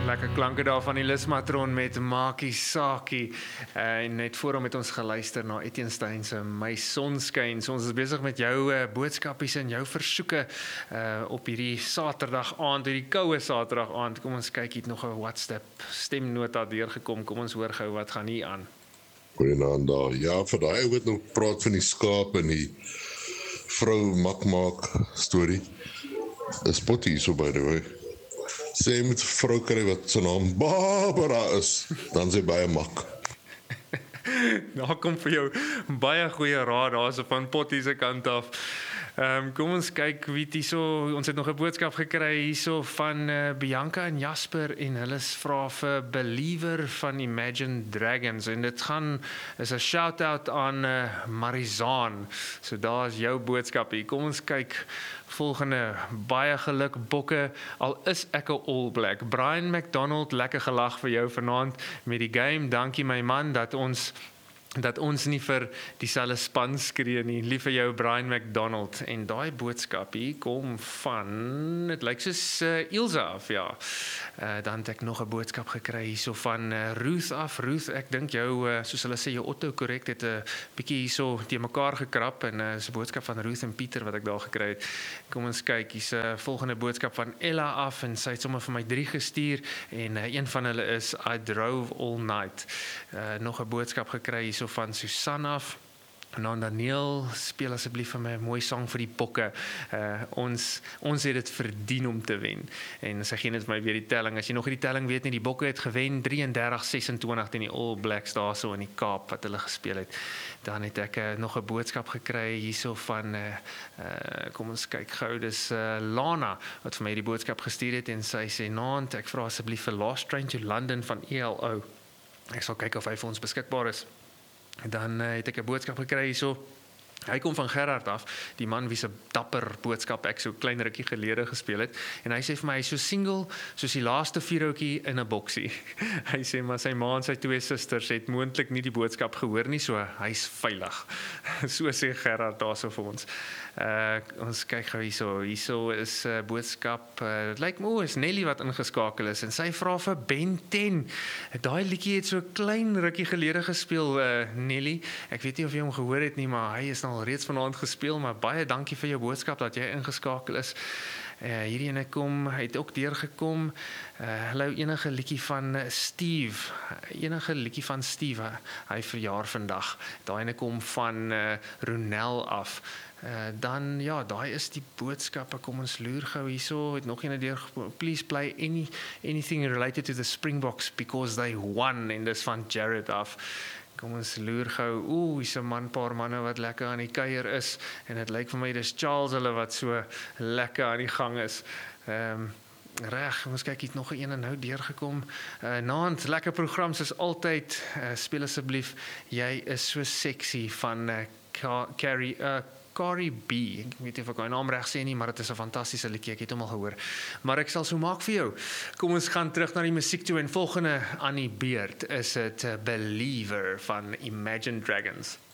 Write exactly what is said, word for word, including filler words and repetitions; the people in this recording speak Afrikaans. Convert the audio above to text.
Lekker klanke daar van die Lusmatron met Maki Saki. Uh, en net voor hom het ons geluister na Etienne Stein se My Sonskyn. So ons is besig met jou uh, boodskapies en jou versoeke uh, op hierdie Saterdag aand, hierdie koue Saterdag aand. Kom ons kyk, hier het nog 'n WhatsApp stemnota deurgekom. Kom ons hoor gou wat gaan hier aan. Goeienaand daar. Ja, vir daai ou wat nou praat van die skaap en die vrou makmaak storie. Is Potty hier so by the way. Sê jy moet 'n vrou kry wat sy naam Barbara is, dan sy baie mak. Daar kom vir jou baie goeie raad daar so van Potty se kant af. Ehm um, kom ons kyk wie dit hierso, ons het nog 'n boodskap gekry hierso van uh, Bianca en Jasper en hulle vra vir Believer van Imagine Dragons en dit gaan is 'n shout-out aan uh, Marizaan. So daar is jou boodskap hier. Kom ons kyk volgende, baie geluk bokke, al is ek 'n All Black. Brian McDonald, lekker gelag vir jou vanaand met die game. Dankie my man dat ons dat ons nie vir dieselfde span skree nie. Lief vir jou Brian McDonald. En daai boodskap hier kom van, dit lyk soos uh, Ilse af, ja. Uh, dan het ek nog 'n boodskap gekry hierso van uh, Ruth af. Ruth, ek dink jou, uh, soos hulle sê, jou autocorrect het 'n uh, bietjie hierso te mekaar gekrap en uh, is 'n boodskap van Ruth en Pieter wat ek daar gekry het. Kom ons kyk, hier's 'n uh, volgende boodskap van Ella af en sy het sommer vir my drie gestuur en uh, een van hulle is I drove all night. Uh, nog 'n boodskap gekry hierso van Susan af. En dan Daniel, speel asseblief vir my 'n mooi sang vir die bokke. Uh, ons ons het dit verdien om te wen. En sy gee net vir my weer die telling. As jy nog die telling weet nie, die bokke het gewen drieëndertig sesentwintig teen die All Blacks daarso in die Kaap wat hulle gespeel het. Dan het ek uh, nog 'n boodskap gekry hierso van uh, uh, kom ons kyk gou, dis uh, Lana wat vir my die boodskap gestuur het en sy sê naand, ek vra asseblief vir Last Train to London van E L O. Ek sal kyk of hy vir ons beskikbaar is. Dan uh, het ek 'n boodskap gekry hierso. Hy kom van Gerard af, die man wie se dapper boodskap ek so klein rukkie gelede gespeel het. En hy sê vir my, hy is so single, soos die laaste vierhoutjie in 'n boksie. Hy sê, maar sy ma en sy twee susters het moontlik nie die boodskap gehoor nie, so hy's veilig. So sê Gerard daarso vir ons. Uh, ons kyk gou hierso, hierso is 'n uh, boodskap, uh, dit lyk my, is Nelly wat ingeskakel is, en sy vra vir Ben ten. Daai liedjie het so klein rukkie gelede gespeel, uh, Nelly. Ek weet nie of jy hom gehoor het nie, maar hy is al reeds vanaand gespeel, maar baie dankie vir jou boodskap dat jy ingeskakel is. Uh, hierdie ene kom, hy het ook deurgekom. Uh, hallo, enige liedjie van Steve, enige liedjie van Steve, hy verjaar vandag. Daai ene kom van uh, Ronel af. Uh, dan, ja, daai is die boodskappe, kom ons loer gou hierso, het nog ene deur, please play any, anything related to the Springboks because they won, en dis van Jared af. Kom ons loer gou, oeh, hier's 'n man, paar manne wat lekker aan die kuier is, en dit lyk vir my, dis Charles hulle wat so lekker aan die gang is. Ehm, um, reg, ons kyk, hier het nog 'n ene nou deurgekom. Uh, Naand, lekker program soos altyd, uh, speel asseblief, jy is so sexy van uh, Carrie, uh, Carrie B, ek weet nie of ek my naam reg sê nie, maar dit is 'n fantastiese liedjie, ek het hom al gehoor. Maar ek sal so maak vir jou. Kom ons gaan terug na die musiek toe, en volgende aan die beurt is dit Believer van Imagine Dragons.